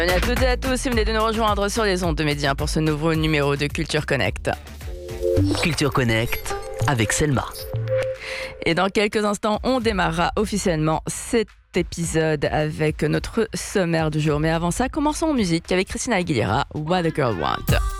Bienvenue à toutes et à tous, si vous venez de nous rejoindre sur les ondes de Média pour ce nouveau numéro de Culture Connect. Culture Connect avec Selma. Et dans quelques instants, on démarrera officiellement cet épisode avec notre sommaire du jour. Mais avant ça, commençons en musique avec Christina Aguilera, What a Girl Want.